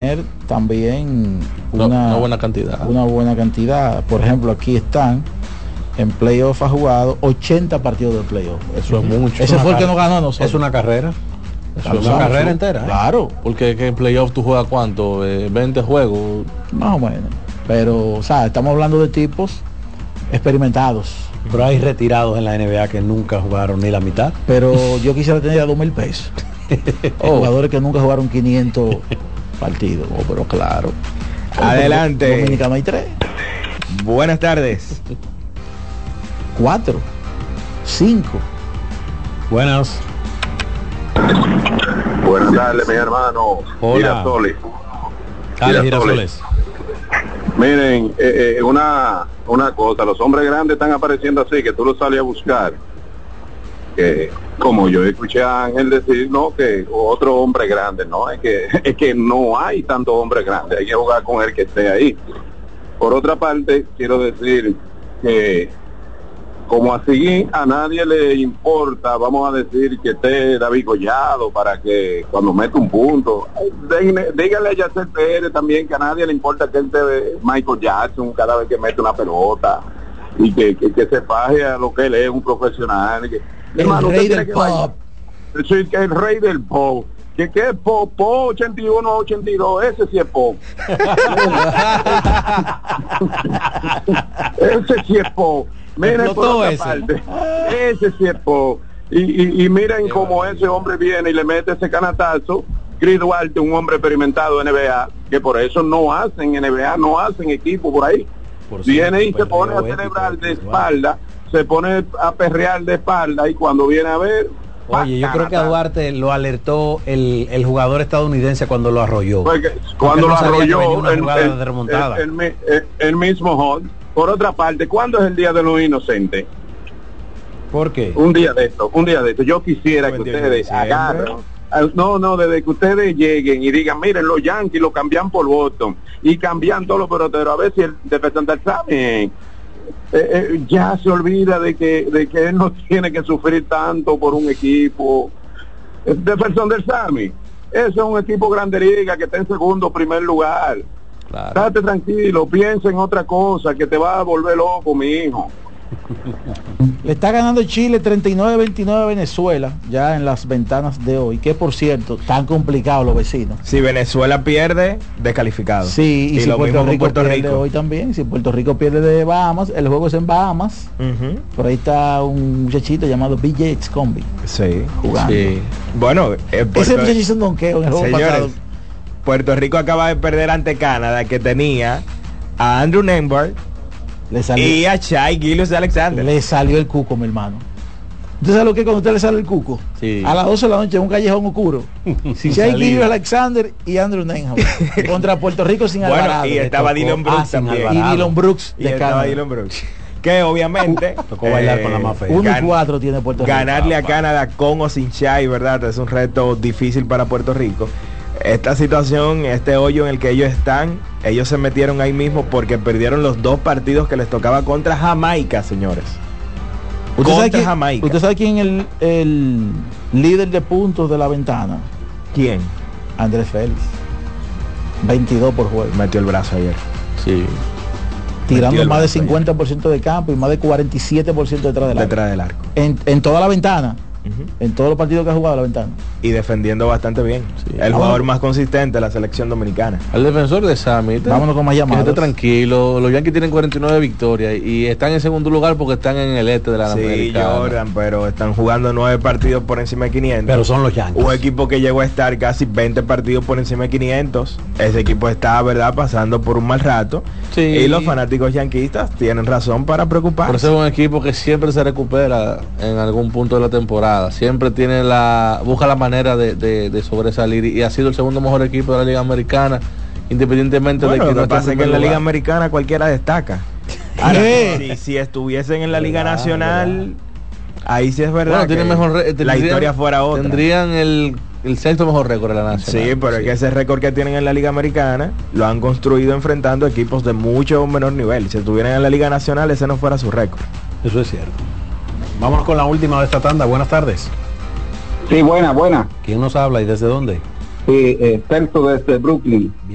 tener también una buena cantidad. Una buena cantidad. Por ejemplo, aquí están en playoff, ha jugado 80 partidos de playoff. Eso es mucho. Ese fue el que nos ganó a nosotros. Es una carrera. Eso Es una carrera entera. Claro. Porque en playoff tú juegas ¿cuánto? 20 juegos. Más o menos. Pero, o sea, estamos hablando de tipos experimentados. Pero hay retirados en la NBA que nunca jugaron ni la mitad. Pero yo quisiera tener a 2,000 pesos. Jugadores que nunca jugaron 500 partidos. Pero claro. Adelante. Dominicana hay 3. Buenas tardes. 4. 5. Buenas. Buenas tardes, mis hermanos. Hola. Girasoles. Dale, Girasoles. Miren, una cosa, los hombres grandes están apareciendo así, que tú los sales a buscar. Que, como yo escuché a Ángel decir, no, que otro hombre grande, no, es que no hay tanto hombre grande, hay que jugar con el que esté ahí. Por otra parte, quiero decir que como así a nadie le importa, vamos a decir que esté David Collado para que cuando mete un punto, dígale a Yacel Pérez también que a nadie le importa que él esté Michael Jackson cada vez que mete una pelota y que se faje a lo que él es, un profesional. El rey del pop. Sí, que el rey del pop. Que es pop, 81 82, ese sí es pop. Ese sí es pop. Miren por otra parte, ese sí es pop. Y miren cómo ese hombre viene y le mete ese canatazo. Chris Duarte, un hombre experimentado en NBA, que por eso no hacen NBA, no hacen equipo por ahí. Viene y se pone a celebrar de espalda, se pone a perrear de espalda y cuando viene a ver... Oye, yo creo que a Duarte lo alertó el jugador estadounidense cuando lo arrolló. Cuando lo arrolló, el mismo Hall. Por otra parte, ¿cuándo es el Día de los Inocentes? ¿Por qué? Un día de esto. Yo quisiera que ustedes agarren. No, desde que ustedes lleguen y digan, miren, los Yankees lo cambian por Boston y cambian todos los peloteros. A ver si el defensor del examen ya se olvida de que él no tiene que sufrir tanto por un equipo. El defensor del Sami, ese es un equipo grande liga que está en segundo o primer lugar. Claro. Estate tranquilo, piensa en otra cosa que te va a volver loco, mi hijo. Le está ganando Chile 39-29 a Venezuela ya en las ventanas de hoy, que por cierto, tan complicados los vecinos. Si Venezuela pierde, descalificado. Sí, y si lo Puerto mismo Rico con Puerto pierde Rico hoy también, si Puerto Rico pierde de Bahamas, el juego es en Bahamas. Por ahí está un muchachito llamado BJ Combi. Sí, jugando. Sí. Bueno, ese muchachito hizo un donqueo en el juego pasado. Puerto Rico acaba de perder ante Canadá, que tenía a Andrew Nembhard y a Shai Gilgeous-Alexander. Le salió el cuco, mi hermano. ¿Usted sabe lo que es cuando usted le sale el cuco? Sí. A las 12 de la noche en un callejón oscuro. Shai Gilgeous-Alexander y Andrew Nembhard contra Puerto Rico sin Alvarado. Y estaba Dillon Brooks también. Y Dillon Brooks de Canadá. Dillon Brooks. Que obviamente tocó bailar con la más fea. 1-4 tiene Puerto Rico. Ganarle a Canadá con o sin Shai, ¿verdad? Es un reto difícil para Puerto Rico. Esta situación, este hoyo en el que ellos están, ellos se metieron ahí mismo porque perdieron los 2 partidos que les tocaba contra Jamaica, señores. Jamaica. ¿Usted sabe quién es el líder de puntos de la ventana? ¿Quién? Andrés Félix. 22 por juego. Metió el brazo ayer. Sí. Tirando más de 50% de campo y más de 47% detrás del arco. En toda la ventana. En todos los partidos que ha jugado la ventana. Y defendiendo bastante bien. Sí. El jugador más consistente de la selección dominicana. El defensor de Summit. Vámonos con más llamadas. Esté tranquilo. Los Yankees tienen 49 victorias y están en segundo lugar porque están en el este de la Americana. Sí, Jordan, pero están jugando 9 partidos por encima de 500. Pero son los Yankees. Un equipo que llegó a estar casi 20 partidos por encima de 500. Ese equipo está, ¿verdad?, pasando por un mal rato. Sí. Y los fanáticos yanquistas tienen razón para preocuparse. Por eso es un equipo que siempre se recupera en algún punto de la temporada. Siempre tiene busca la manera de sobresalir y ha sido el segundo mejor equipo de la Liga Americana, independientemente de que lo que pasa es que en la Liga Americana cualquiera destaca. Ahora, si estuviesen en la Liga Nacional, ahí sí es verdad. Tiene mejor la historia fuera otra. Tendrían el sexto mejor récord de la Nacional. Sí, pero es que ese récord que tienen en la Liga Americana lo han construido enfrentando equipos de mucho menor nivel. Si estuvieran en la Liga Nacional, ese no fuera su récord. Eso es cierto. Vámonos con la última de esta tanda. Buenas tardes. Sí, buena. ¿Quién nos habla y desde dónde? Sí, Celso desde Brooklyn.